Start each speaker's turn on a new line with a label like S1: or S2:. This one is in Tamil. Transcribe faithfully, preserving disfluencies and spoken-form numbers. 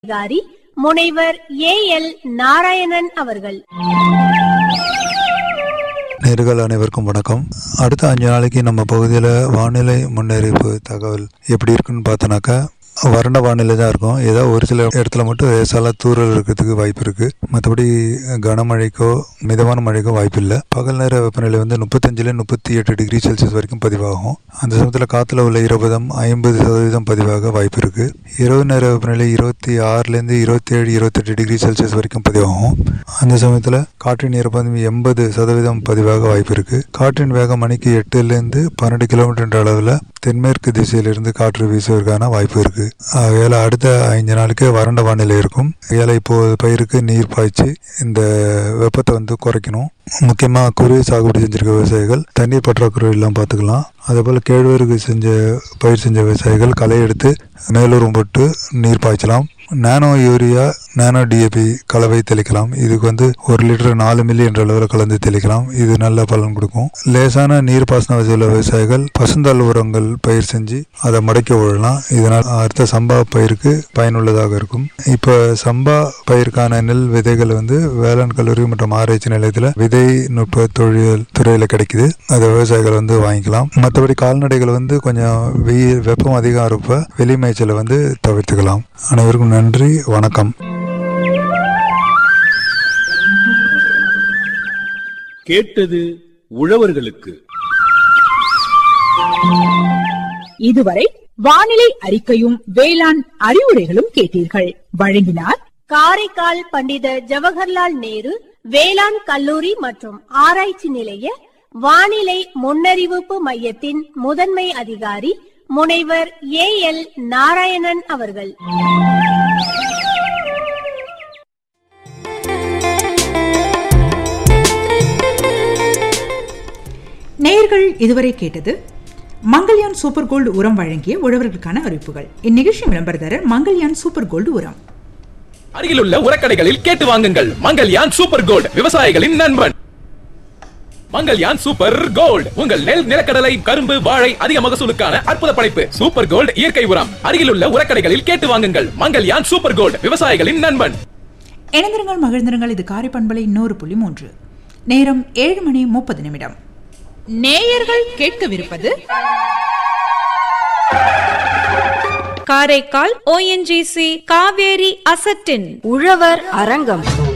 S1: அதிகாரி முனைவர் ஏ எல் நாராயணன் அவர்கள்.
S2: நேயர்கள் அனைவருக்கும் வணக்கம். அடுத்த அஞ்சு நாளைக்கு நம்ம பகுதியில் வானிலை முன்னறிவிப்பு தகவல் எப்படி இருக்குன்னு பார்த்தோன்னாக்கா, வறண்ட வானிலை தான் இருக்கும். ஏதோ ஒரு சில இடத்துல மட்டும் லேசால தூறல் இருக்கிறதுக்கு வாய்ப்பு இருக்கு. மற்றபடி கனமழைக்கோ மிதமான மழைக்கோ வாய்ப்பு இல்லை. பகல் நேர வெப்பநிலை வந்து முப்பத்தஞ்சுல முப்பத்தி எட்டு டிகிரி செல்சியஸ் வரைக்கும் பதிவாகும். அந்த சமயத்தில் காற்றுல உள்ள ஈரப்பதம் ஐம்பது சதவீதம் பதிவாக வாய்ப்பு இருக்கு. இரவு நேர வெப்பநிலை இருபத்தி ஆறுலேருந்து இருபத்தி ஏழு இருபத்தெட்டு டிகிரி செல்சியஸ் வரைக்கும் பதிவாகும். அந்த சமயத்தில் காற்றின் ஈரப்பதம் எண்பது சதவீதம் பதிவாக வாய்ப்பு இருக்கு. காற்றின் வேகம் மணிக்கு எட்டுலேருந்து பன்னெண்டு கிலோமீட்டர் என்ற அளவில் தென்மேற்கு திசையிலிருந்து காற்று வீசுவதற்கான வாய்ப்பு இருக்கு. ஆகையால அடுத்த ஐந்து நாளுக்கு வறண்ட வானிலை இருக்கும். ஆகையால இப்போ பயிருக்கு நீர் பாய்ச்சி இந்த வெப்பத்தை வந்து குறைக்கணும். முக்கியமாக குறுவை சாகுபடி செஞ்சிருக்க விவசாயிகள் தண்ணீர் பற்றாக்குறை இல்லாமல் பார்த்துக்கலாம். அதே போல் கேழ்வரகு செஞ்ச பயிர் செஞ்ச விவசாயிகள் களை எடுத்து மேலூரம் போட்டு நீர் பாய்ச்சலாம். நானோ யூரியா நானோ டிஏபி கலவை தெளிக்கலாம். இதுக்கு வந்து ஒரு லிட்டர் நாலு மில்லி என்ற அளவில் கலந்து தெளிக்கலாம். இது நல்ல பலன் கொடுக்கும். லேசான நீர் பாசன வசதியுள்ள விவசாயிகள் பசுந்தாள் உரங்கள் பயிர் செஞ்சு அதை மடக்கி விடலாம். இதனால் அடுத்த சம்பா பயிருக்கு பயனுள்ளதாக இருக்கும். இப்போ சம்பா பயிருக்கான நெல் விதைகள் வந்து வேளாண் கல்லூரி மற்றும் ஆராய்ச்சி நிலையத்தில் விதை நுட்ப தொழில் துறையில் கிடைக்குது. அதை விவசாயிகள் வந்து வாங்கிக்கலாம். மற்றபடி கால்நடைகள் வந்து கொஞ்சம் வெயில் வெப்பம் அதிகம் இருப்ப வெளி மேய்ச்சலை வந்து தவிர்த்துக்கலாம். அனைவருக்கும் நன்றி, வணக்கம்.
S3: கேட்டது உழவர்களுக்கு.
S4: இதுவரை வானிலை அறிக்கையும் வேளாண் அறிவுரைகளும் கேட்டீர்கள். வழங்கினார்
S1: காரைக்கால் பண்டித ஜவஹர்லால் நேரு வேளாண் கல்லூரி மற்றும் ஆராய்ச்சி நிலைய வானிலை முன்னறிவிப்பு மையத்தின் முதன்மை அதிகாரி முனைவர் ஏ எல் நாராயணன் அவர்கள்.
S4: நேயர்கள் இதுவரை கேட்டது மங்கல்யான் சூப்பர் கோல்டு உரம் வழங்கிய உழவர்களுக்கான அறிவிப்புகள். இந்நிகழ்ச்சி விளம்பரதாரர் மங்கல்யான் சூப்பர் கோல்டு உரம்.
S5: அருகிலுள்ள உரக்கடைகளில் கேட்டு வாங்குங்கள். மங்கல்யான் சூப்பர் கோல்டு, விவசாயிகளின் நண்பன். மங்கல்யான் சூப்பர் கோல்டு உங்கள் நெல், நிலக்கடலை, கரும்பு, வாழை அதிக மகசூலுக்கான அற்புத படைப்பு. சூப்பர் கோல்டு இயற்கை உரம். அருகிலுள்ள உரக்கடைகளில் கேட்டு வாங்குங்கள். மங்கல்யான் சூப்பர் கோல்டு, விவசாயிகளின் நண்பன்.
S4: இணைந்திருங்கள், மகிழ்ந்திருங்கள். இது காரை பண்பலை நூறு புள்ளி மூன்று. நேரம் ஏழு மணி முப்பது நிமிடம். நேயர்கள் கேட்கவிருப்பது
S6: காரைக்கால் ஓ என் ஜி சி காவேரி அசட்டின்
S1: உழவர் அரங்கம்.